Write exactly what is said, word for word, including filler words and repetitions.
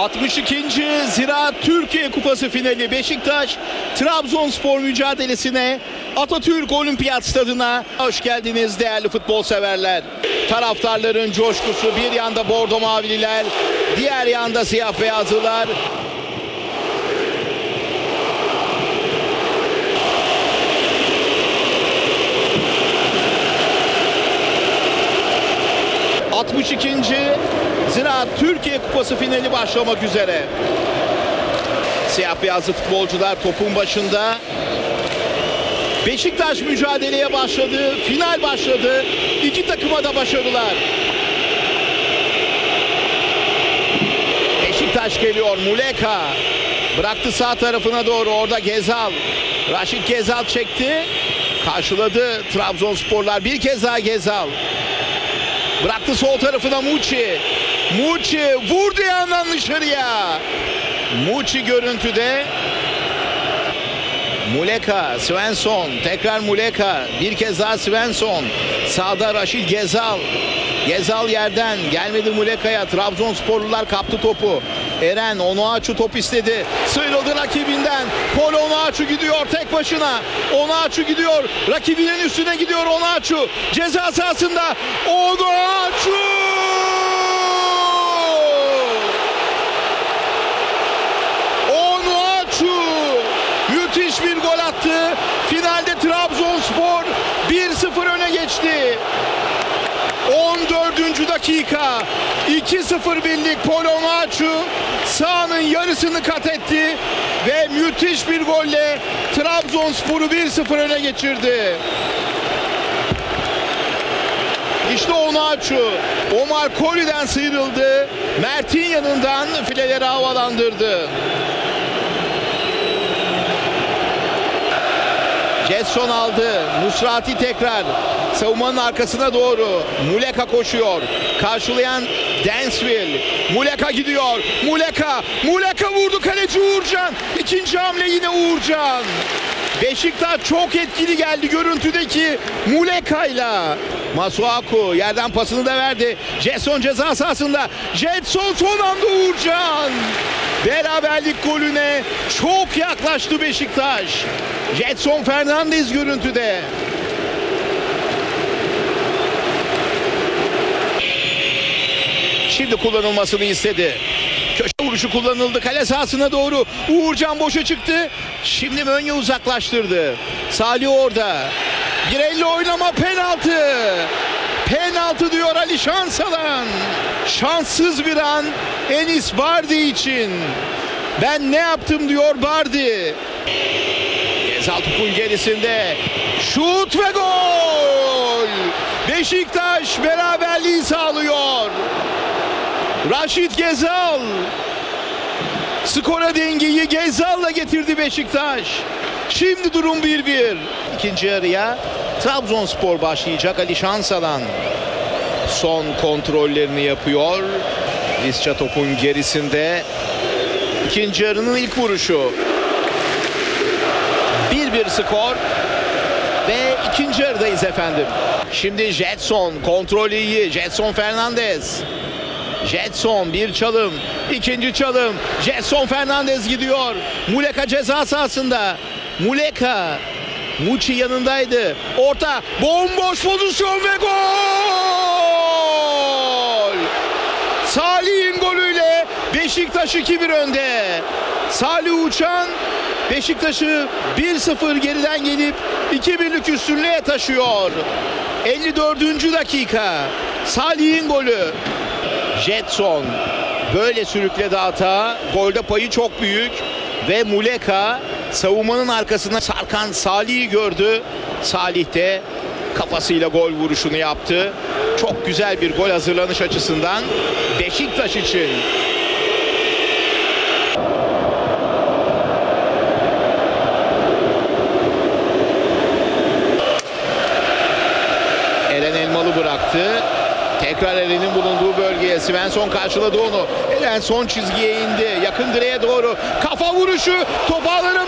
altmış ikinci Ziraat Türkiye Kupası finali Beşiktaş Trabzonspor mücadelesine Atatürk Olimpiyat Stadı'na hoş geldiniz değerli futbol severler. Taraftarların coşkusu, bir yanda bordo mavililer, diğer yanda siyah beyazlılar. altmış ikinci Ziraat Türkiye Kupası finali başlamak üzere. Siyah beyazlı futbolcular topun başında. Beşiktaş mücadeleye başladı. Final başladı. İki takıma da başarılar. Beşiktaş geliyor. Muleka bıraktı sağ tarafına doğru. Orada Gezal. Raşit Gezal çekti. Karşıladı Trabzonsporlar. Bir kez daha Gezal. Bıraktı sol tarafına Muçi. Muçi vurdu yandan dışarıya. Muçi görüntüde. Muleka, Svensson, tekrar Muleka, bir kez daha Svensson. Sağda Raşit Gezal. Gezal yerden gelmedi Muleka'ya. Trabzonsporlular kaptı topu. Eren Onuachu top istedi. Sıyrıldı rakibinden. Pol Onuachu gidiyor tek başına. Onuachu gidiyor. Rakibinin üstüne gidiyor Onuachu. Ceza sahasında Onuachu! Onuachu! Müthiş bir gol attı. Finalde Trabzonspor bir sıfır öne geçti. on dördüncü dakika iki sıfır birlik Pol Onuachu sahanın yarısını kat etti ve müthiş bir golle Trabzonspor'u bir sıfır öne geçirdi. İşte Onuachu Omar Colley'den sıyrıldı. Mert'in yanından fileleri havalandırdı. Jetson aldı. Musrati tekrar savunmanın arkasına doğru. Muleka koşuyor. Karşılayan Densville. Muleka gidiyor. Muleka. Muleka vurdu kaleci Uğurcan. İkinci hamle yine Uğurcan. Beşiktaş çok etkili geldi görüntüdeki Muleka'yla. Masuaku yerden pasını da verdi. Jetson ceza sahasında. Jetson son anda Uğurcan. Beraberlik golüne çok yaklaştı Beşiktaş. Jetson Fernandez görüntüde. Şimdi kullanılmasını istedi. Köşe vuruşu kullanıldı. Kale sahasına doğru. Uğurcan boşa çıktı. Şimdi Mönye uzaklaştırdı. Salih orada. Bir elle oynama, penaltı. Penaltı diyor Ali Şansalan. Şanssız bir an Enis Bardi için. Ben ne yaptım diyor Bardi. Gezal topun gerisinde. Şut ve gol. Beşiktaş beraberliği sağlıyor. Raşit Gezal. Skora dengeyi Gezal'la getirdi Beşiktaş. Şimdi durum bir bir. İkinci yarıya Trabzonspor başlayacak. Ali Şansalan son kontrollerini yapıyor. Visca topun gerisinde. İkinci yarının ilk vuruşu. bir bir skor. Ve ikinci yarıdayız efendim. Şimdi Jetson kontrolü iyi. Jetson Fernandez. Jetson bir çalım. İkinci çalım. Jetson Fernandez gidiyor. Muleka ceza sahasında. Muleka. Muçi yanındaydı. Orta. Bomboş pozisyon ve gol! Salih'in golüyle Beşiktaş iki bir önde. Salih Uçan Beşiktaş'ı bir sıfır geriden gelip iki birlik üstünlüğe taşıyor. elli dördüncü dakika. Salih'in golü. Jetson böyle sürükledi hata. Golde payı çok büyük. Ve Muleka savunmanın arkasına sarkan Salih'i gördü. Salih de kafasıyla gol vuruşunu yaptı. Çok güzel bir gol hazırlanış açısından Beşiktaş için. Eren Elmalı bıraktı. Tekrar Eren'in bulunduğu bölgeye Svensson karşıladı onu. Eren son çizgiye indi. Yakın direğe doğru. Kafa vuruşu. Top ağlara